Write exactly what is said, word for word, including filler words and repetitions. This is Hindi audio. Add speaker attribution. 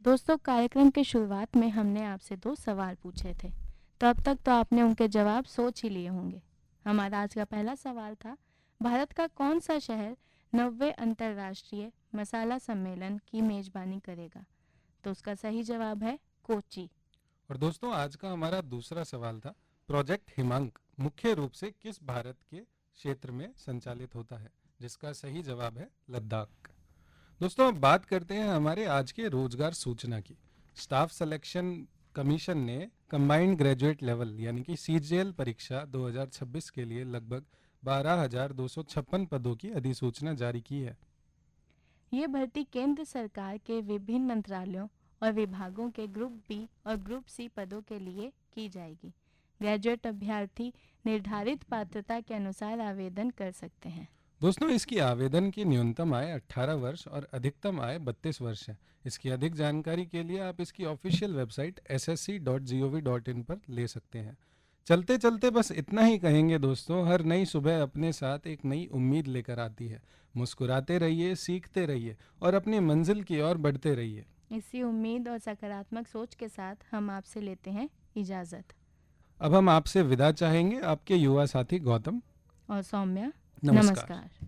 Speaker 1: दोस्तों, कार्यक्रम की शुरुआत में हमने आपसे दो सवाल पूछे थे, तो अब तक तो आपने उनके जवाब सोच ही लिए होंगे। हमारा आज का पहला सवाल था, भारत का कौन सा शहर नब्बे अंतर्राष्ट्रीय मसाला सम्मेलन की मेजबानी करेगा? तो उसका सही जवाब है कोच्चि।
Speaker 2: और दोस्तों, आज का हमारा दूसरा सवाल था, प्रोजेक्ट हिमांक मुख्य रूप से किस भारत के क्षेत्र में संचालित होता है? जिसका सही जवाब है लद्दाख। दोस्तों, अब बात करते हैं हमारे आज के रोजगार सूचना की। स्टाफ सिलेक्शन कमीशन ने कंबाइंड ग्रेजुएट लेवल यानी कि सीजीएल परीक्षा दो हज़ार छब्बीस के लिए लगभग बारह हजार दो सौ छप्पन पदों की अधिसूचना जारी की है।
Speaker 1: ये भर्ती केंद्र सरकार के विभिन्न मंत्रालयों और विभागों के ग्रुप बी और ग्रुप सी पदों के लिए की जाएगी। ग्रेजुएट अभ्यर्थी निर्धारित पात्रता के अनुसार आवेदन कर सकते हैं।
Speaker 2: दोस्तों, इसकी आवेदन की न्यूनतम आय अठारह वर्ष और अधिकतम आय बत्तीस वर्ष है। इसकी अधिक जानकारी के लिए आप इसकी official website S S C dot G O V dot in पर ले सकते हैं। चलते चलते बस इतना ही कहेंगे दोस्तों, हर नई सुबह अपने साथ एक नई उम्मीद लेकर आती है। मुस्कुराते रहिए, सीखते रहिए और अपनी मंजिल की ओर बढ़ते रहिए।
Speaker 1: इसी उम्मीद और सकारात्मक सोच के साथ हम आपसे लेते हैं इजाज़त।
Speaker 2: अब हम आपसे विदा चाहेंगे, आपके युवा साथी गौतम।
Speaker 1: और सौम्या।
Speaker 2: नमस्कार।
Speaker 1: नमस्कार।